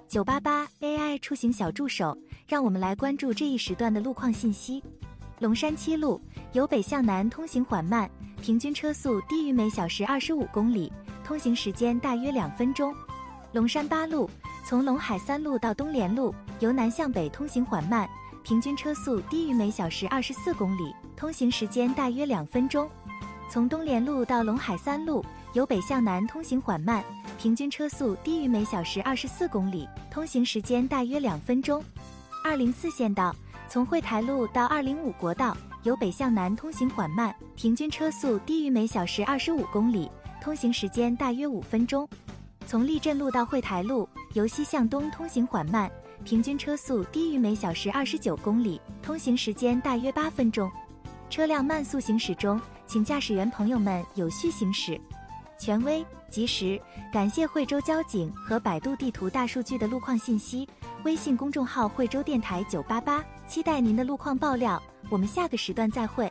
988 AI 出行小助手，让我们来关注这一时段的路况信息。龙山7路由北向南通行缓慢，平均车速低于每小时25公里，通行时间大约2分钟。龙山8路从陇海3路到东莲路由南向北通行缓慢，平均车速低于每小时24公里，通行时间大约2分钟。从东莲路到陇海3路由北向南通行缓慢，平均车速低于每小时24公里，通行时间大约2分钟。204县道从惠台路到205国道由北向南通行缓慢，平均车速低于每小时25公里，通行时间大约5分钟。从立镇路到惠台路由西向东通行缓慢，平均车速低于每小时29公里，通行时间大约8分钟。车辆慢速行驶中，请驾驶员朋友们有序行驶。权威、及时，感谢惠州交警和百度地图大数据的路况信息。微信公众号惠州电台988，期待您的路况爆料。我们下个时段再会。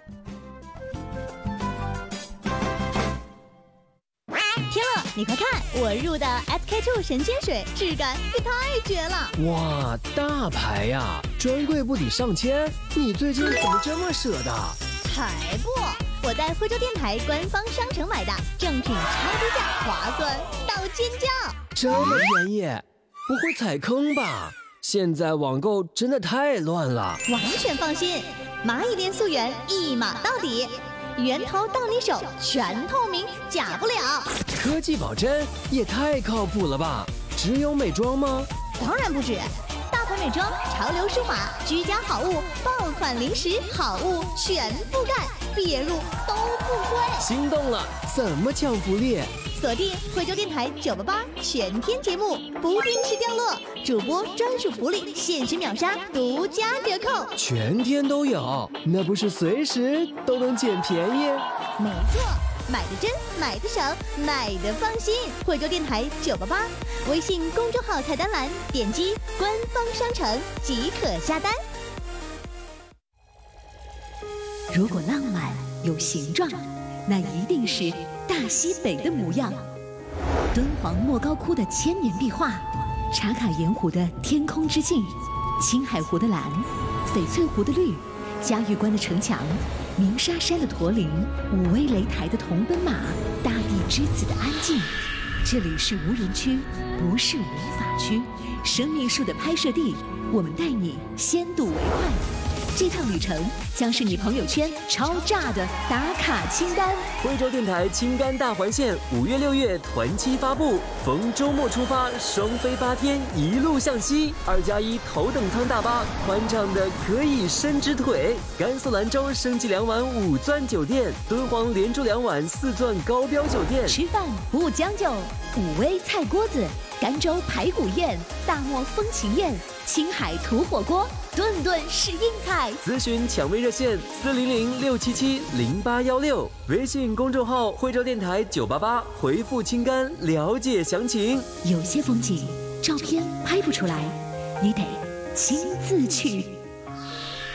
天乐，你快看，我入的 SK2 神仙水，质感也太绝了！ 哇，大牌呀，专柜不抵上千，你最近怎么这么舍得？ 才不！我在惠州电台官方商城买的，正品超低价，划算到尖叫！ 这么便宜，不会踩坑吧？现在网购真的太乱了。 完全放心，蚂蚁链溯源一码到底，源头到你手，全透明，假不了。 科技保真也太靠谱了吧？只有美妆吗？ 当然不止，大牌美妆、潮流数码、居家好物、爆款零食好物全覆盖，别入都不亏。 心动了，怎么抢福利？ 锁定惠州电台988全天节目，不定时掉落，主播专属福利，限时秒杀，独家折扣， 全天都有，那不是随时都能捡便宜？ 没错，买的真，买的省，买的放心。惠州电台988微信公众号菜单栏点击官方商城即可下单。 如果浪漫有形状，那一定是大西北的模样。敦煌莫高窟的千年壁画，茶卡盐湖的天空之镜，青海湖的蓝，翡翠湖的绿，嘉峪关的城墙，鸣沙山的驼铃，武威擂台的铜奔马，大地之子的安静。这里是无人区，不是无法区。生命树的拍摄地，我们带你先睹为快。这趟旅程将是你朋友圈超炸的打卡清单。 惠州电台青甘大环线5月6月团期发布，逢周末出发，双飞8天，一路向西。2+1头等舱大巴，宽敞的可以伸直腿。甘肃兰州升级2晚5钻酒店，敦煌连住2晚4钻高标酒店。 吃饭不将就，武威菜锅子，甘州排骨宴，大漠风情宴，青海土火锅，顿顿是硬菜。 咨询抢位热线400-677-0816，微信公众号惠州电台988，回复青甘了解详情。 有些风景照片拍不出来，你得亲自去。